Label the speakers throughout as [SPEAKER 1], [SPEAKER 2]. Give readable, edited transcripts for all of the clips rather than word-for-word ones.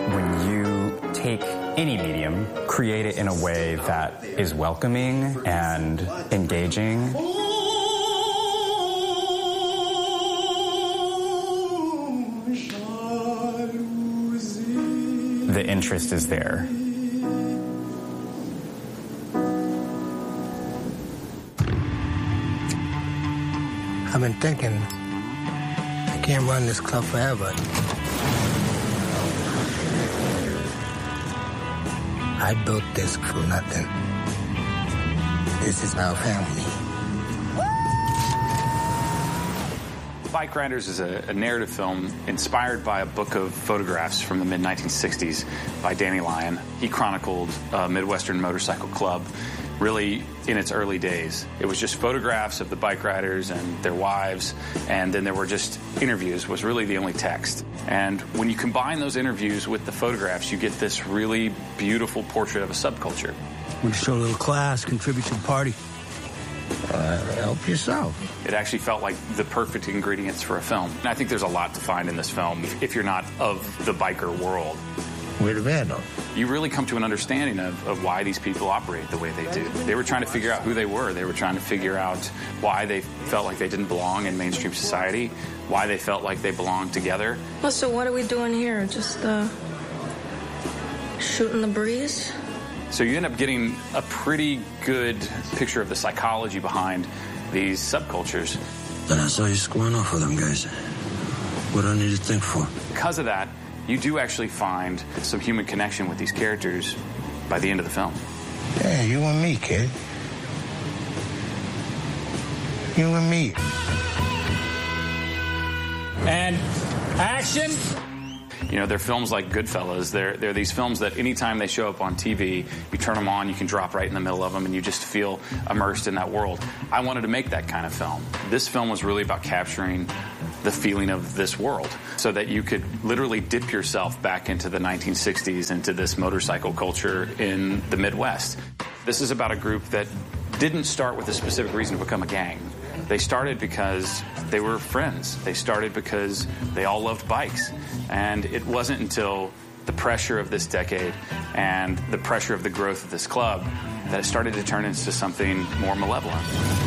[SPEAKER 1] when you take any medium, create it in a way that is welcoming and engaging. The interest is there.
[SPEAKER 2] I've been thinking, I can't run this club forever. I built this for nothing. This is our family.
[SPEAKER 3] Bike Riders is a narrative film inspired by a book of photographs from the mid-1960s by Danny Lyon. He chronicled a Midwestern motorcycle club really in its early days. It was just photographs of the bike riders and their wives, and then there were just interviews, was really the only text. And when you combine those interviews with the photographs, you get this really beautiful portrait of a subculture.
[SPEAKER 4] Want to show a little class, contribute to the party?
[SPEAKER 2] Help yourself.
[SPEAKER 3] It actually felt like the perfect ingredients for a film. And I think there's a lot to find in this film if you're not of the biker world.
[SPEAKER 2] We're the vandal.
[SPEAKER 3] You really come to an understanding of why these people operate the way they do. They were trying to figure out who they were. They were trying to figure out why they felt like they didn't belong in mainstream society, why they felt like they belonged together.
[SPEAKER 5] Well, so what are we doing here? Just shooting the breeze?
[SPEAKER 3] So you end up getting a pretty good picture of the psychology behind these subcultures.
[SPEAKER 4] Then I saw you squaring off with them guys. What do I need to think for?
[SPEAKER 3] Because of that, you do actually find some human connection with these characters by the end of the film.
[SPEAKER 2] Yeah, you and me, kid. You and me.
[SPEAKER 6] And action.
[SPEAKER 3] You know, they're films like Goodfellas. They're these films that anytime they show up on TV, you turn them on, you can drop right in the middle of them, and you just feel immersed in that world. I wanted to make that kind of film. This film was really about capturing the feeling of this world so that you could literally dip yourself back into the 1960s, into this motorcycle culture in the Midwest. This is about a group that didn't start with a specific reason to become a gang. They started because they were friends. They started because they all loved bikes. And it wasn't until the pressure of this decade and the pressure of the growth of this club that it started to turn into something more malevolent.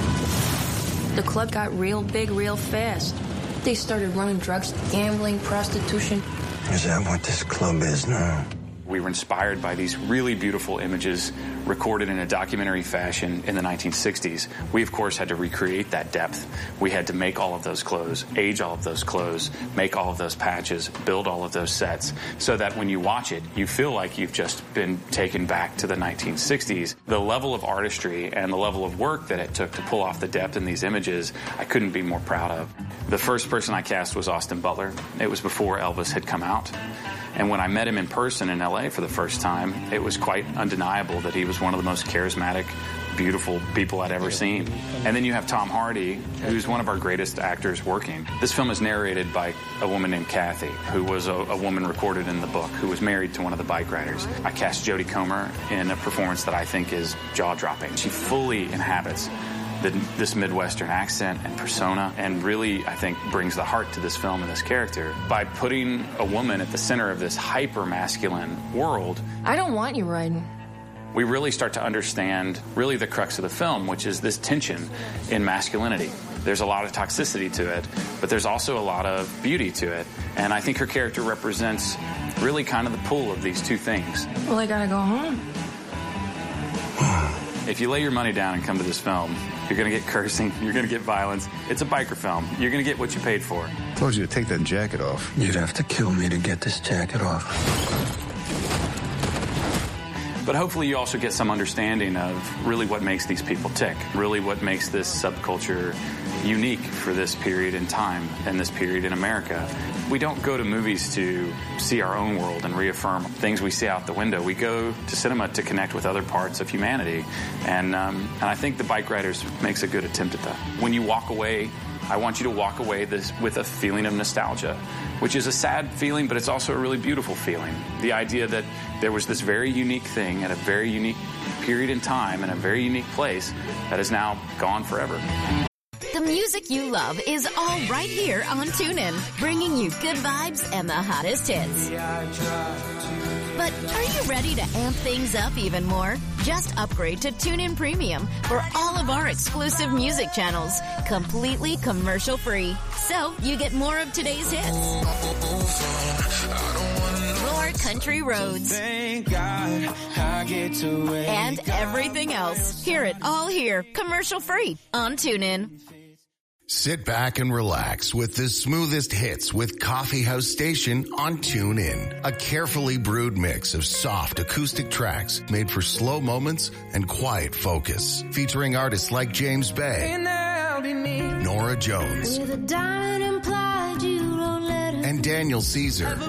[SPEAKER 5] The club got real big real fast. They started running drugs, gambling, prostitution.
[SPEAKER 4] Is that what this club is now?
[SPEAKER 3] We were inspired by these really beautiful images recorded in a documentary fashion in the 1960s. We, of course, had to recreate that depth. We had to make all of those clothes, age all of those clothes, make all of those patches, build all of those sets, so that when you watch it, you feel like you've just been taken back to the 1960s. The level of artistry and the level of work that it took to pull off the depth in these images, I couldn't be more proud of. The first person I cast was Austin Butler. It was before Elvis had come out. And when I met him in person in LA for the first time, it was quite undeniable that he was one of the most charismatic, beautiful people I'd ever seen. And then you have Tom Hardy, who's one of our greatest actors working. This film is narrated by a woman named Kathy, who was a woman recorded in the book, who was married to one of the bike riders. I cast Jodie Comer in a performance that I think is jaw-dropping. She fully inhabits this Midwestern accent and persona, and really, I think, brings the heart to this film and this character. By putting a woman at the center of this hyper-masculine world,
[SPEAKER 5] I don't want you riding.
[SPEAKER 3] We really start to understand really the crux of the film, which is this tension in masculinity. There's a lot of toxicity to it, but there's also a lot of beauty to it. And I think her character represents really kind of the pull of these two things.
[SPEAKER 5] Well, I gotta go home.
[SPEAKER 3] If you lay your money down and come to this film, you're going to get cursing, you're going to get violence. It's a biker film. You're going to get what you paid for.
[SPEAKER 7] I told you to take that jacket off.
[SPEAKER 4] You'd have to kill me to get this jacket off.
[SPEAKER 3] But hopefully you also get some understanding of really what makes these people tick, really what makes this subculture unique for this period in time and this period in America. We don't go to movies to see our own world and reaffirm things we see out the window. We go to cinema to connect with other parts of humanity. And I think The Bike Riders makes a good attempt at that. When you walk away, I want you to walk away with a feeling of nostalgia, which is a sad feeling, but it's also a really beautiful feeling. The idea that there was this very unique thing at a very unique period in time in a very unique place that is now gone forever.
[SPEAKER 8] The music you love is all right here on TuneIn, bringing you good vibes and the hottest hits. But are you ready to amp things up even more? Just upgrade to TuneIn Premium for all of our exclusive music channels, completely commercial-free. So you get more of today's hits, more country roads,
[SPEAKER 9] thank God I get to
[SPEAKER 8] and everything else. Hear it all here, commercial-free on TuneIn.
[SPEAKER 10] Sit back and relax with the smoothest hits with Coffee House Station on TuneIn. A carefully brewed mix of soft acoustic tracks made for slow moments and quiet focus. Featuring artists like James Bay, Nora Jones, and Daniel Caesar.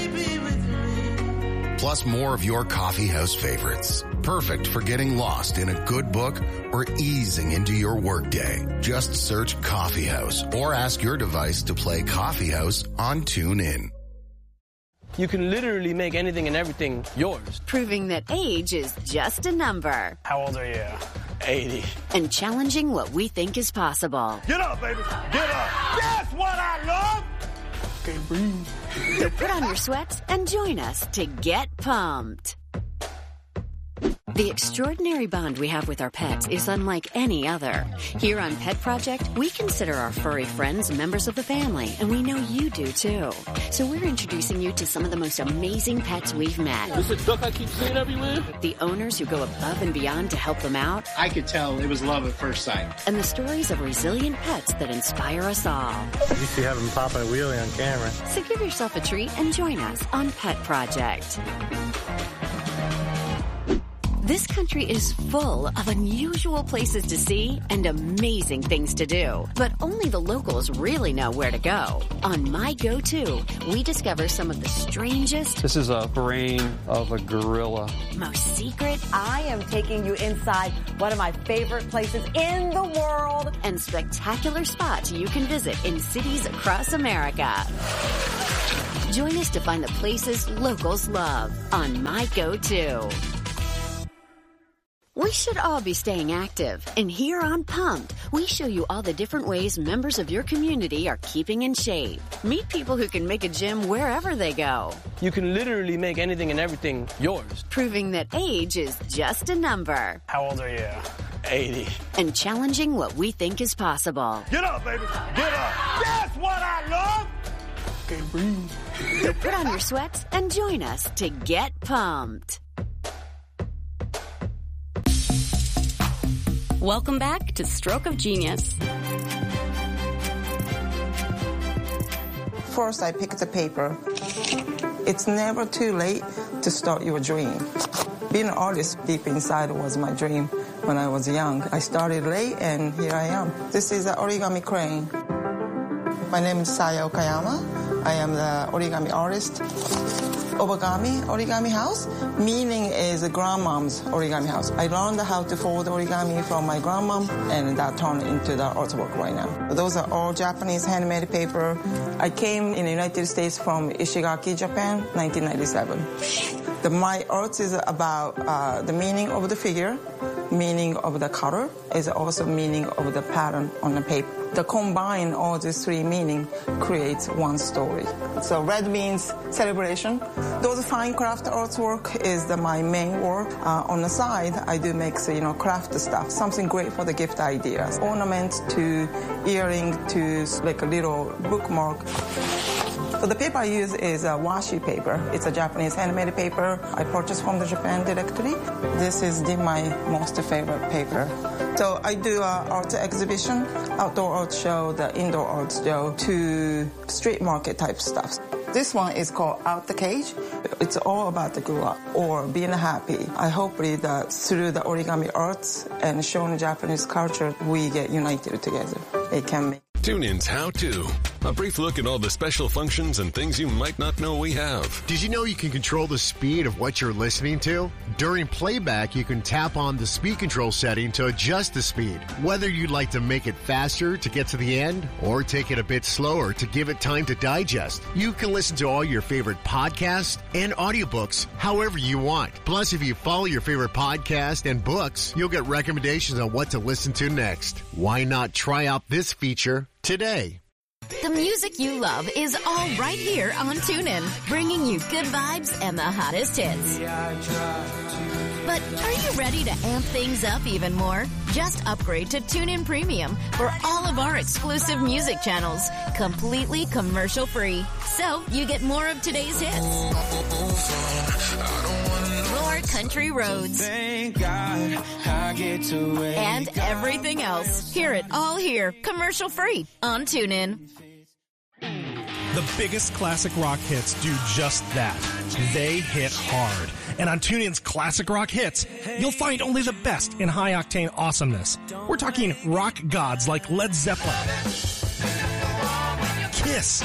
[SPEAKER 10] Plus more of your coffee house favorites. Perfect for getting lost in a good book or easing into your workday. Just search Coffee House or ask your device to play Coffee House on TuneIn.
[SPEAKER 11] You can literally make anything and everything yours.
[SPEAKER 8] Proving that age is just a number.
[SPEAKER 6] How old are you?
[SPEAKER 11] 80.
[SPEAKER 8] And challenging what we think is possible.
[SPEAKER 9] Get up, baby. Get up. That's what I love.
[SPEAKER 11] Okay, breathe.
[SPEAKER 8] So put on your sweats and join us to get pumped. The extraordinary bond we have with our pets is unlike any other. Here on Pet Project, we consider our furry friends members of the family, and we know you do too. So we're introducing you to some of the most amazing pets we've met.
[SPEAKER 11] This is a duck I keep seeing everywhere?
[SPEAKER 8] The owners who go above and beyond to help them out.
[SPEAKER 12] I could tell it was love at first sight.
[SPEAKER 8] And the stories of resilient pets that inspire us all.
[SPEAKER 13] You see have them pop a wheelie on camera.
[SPEAKER 8] So give yourself a treat and join us on Pet Project. This country is full of unusual places to see and amazing things to do. But only the locals really know where to go. On My Go-To, we discover some of the strangest...
[SPEAKER 14] This is a brain of a gorilla.
[SPEAKER 8] ...most secret...
[SPEAKER 15] I am taking you inside one of my favorite places in the world.
[SPEAKER 8] ...and spectacular spots you can visit in cities across America. Join us to find the places locals love on My Go-To. We should all be staying active. And here on Pumped, we show you all the different ways members of your community are keeping in shape. Meet people who can make a gym wherever they go.
[SPEAKER 11] You can literally make anything and everything yours.
[SPEAKER 8] Proving that age is just a number.
[SPEAKER 6] How old are you?
[SPEAKER 11] 80.
[SPEAKER 8] And challenging what we think is possible.
[SPEAKER 9] Get up, baby. Get up. That's what I love.
[SPEAKER 11] Okay, breathe.
[SPEAKER 8] So put on your sweats and join us to get pumped.
[SPEAKER 16] Welcome back to Stroke of Genius.
[SPEAKER 17] First, I picked the paper. It's never too late to start your dream. Being an artist deep inside was my dream when I was young. I started late, and here I am. This is an origami crane. My name is Saya Okayama. I am the origami artist. Obagami origami house, meaning is a grandmom's origami house. I learned how to fold origami from my grandmom, and that turned into the artwork right now. Those are all Japanese handmade paper. I came in the United States from Ishigaki, Japan, 1997. My art is about the meaning of the figure, meaning of the color, is also meaning of the pattern on the paper. The combine all these three meaning creates one story. So red means celebration. Those fine craft artwork is my main work. On the side, I do make craft stuff, something great for the gift ideas. Ornament to earring to like a little bookmark. So the paper I use is washi paper. It's a Japanese handmade paper I purchased from the Japan directly. This is my most favorite paper. So I do an art exhibition, outdoor art show, the indoor art show, to street market type stuff. This one is called Out the Cage. It's all about the grow up or being happy. I hope that through the origami arts and showing Japanese culture, we get united together. It can make.
[SPEAKER 10] TuneIn's How To
[SPEAKER 18] A brief look at all the special functions and things you might not know we have.
[SPEAKER 19] Did you know you can control the speed of what you're listening to? During playback, you can tap on the speed control setting to adjust the speed. Whether you'd like to make it faster to get to the end or take it a bit slower to give it time to digest, you can listen to all your favorite podcasts and audiobooks however you want. Plus, if you follow your favorite podcast and books, you'll get recommendations on what to listen to next. Why not try out this feature today?
[SPEAKER 8] The music you love is all right here on TuneIn, bringing you good vibes and the hottest hits. But are you ready to amp things up even more? Just upgrade to TuneIn Premium for all of our exclusive music channels, completely commercial-free. So you get more of today's hits, more country roads,
[SPEAKER 9] Thank God I get to wake
[SPEAKER 8] and everything else. Hear it all here, commercial-free on TuneIn.
[SPEAKER 20] The biggest classic rock hits do just that. They hit hard. And on TuneIn's Classic Rock Hits, you'll find only the best in high-octane awesomeness. We're talking rock gods like Led Zeppelin, Kiss,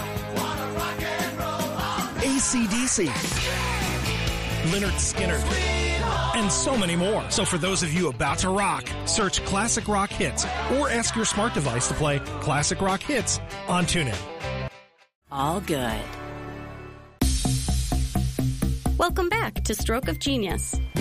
[SPEAKER 20] AC/DC, Lynyrd Skynyrd, and so many more. So for those of you about to rock, search Classic Rock Hits or ask your smart device to play Classic Rock Hits on TuneIn.
[SPEAKER 16] All good. Welcome back to Stroke of Genius.